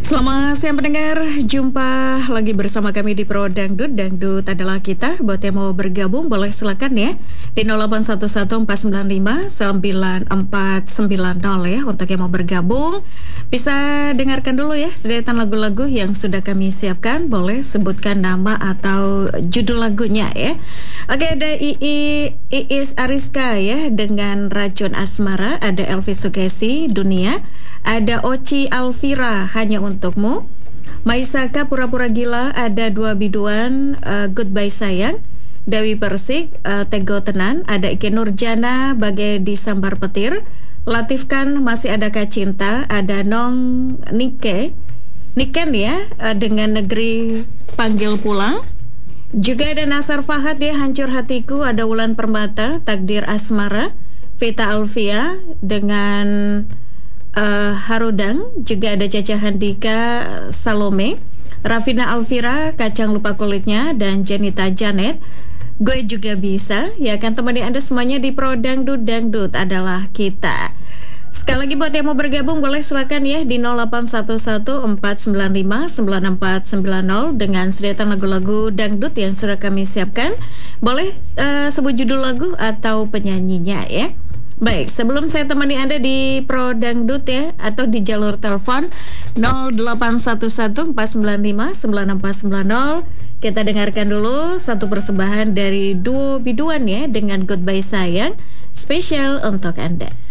Selamat siang pendengar, jumpa lagi bersama kami di Pro Dangdut. Dangdut adalah kita. Buat yang mau bergabung boleh silakan ya di 0811495940 ya. Untuk yang mau bergabung bisa dengarkan dulu ya sederetan lagu-lagu yang sudah kami siapkan. Boleh sebutkan nama atau judul lagunya ya. Oke, ada Iis Ariska ya dengan Racun Asmara. Ada Elvi Sukesi Dunia. Ada Oci Alvira Hanya Untukmu. Maisaka Pura-Pura Gila. Ada Dua Biduan Goodbye Sayang. Dewi Persik Tego Tenan. Ada Ike Nurjana Bagai Disambar Petir. Latif Kan Masih Adakah Cinta. Ada Nong Niken ya dengan Negeri Panggil Pulang. Juga ada Nasar Fahad ya Hancur Hatiku. Ada Wulan Permata Takdir Asmara. Vita Alfia dengan Harudang. Juga ada Caca Handika Salome. Rafina Alvira Kacang Lupa Kulitnya. Dan Janita Janet Gue Juga Bisa. Ya kan temani Anda semuanya di Pro Dangdut. Dangdut adalah kita. Sekali lagi buat yang mau bergabung boleh silakan ya di 0811495940 dengan sederetan lagu-lagu dangdut yang sudah kami siapkan. Boleh sebut judul lagu atau penyanyinya ya. Baik, sebelum saya temani Anda di Pro Dangdut ya, atau di jalur telepon 0811495940, kita dengarkan dulu satu persembahan dari duo biduan ya dengan Goodbye Sayang, spesial untuk Anda.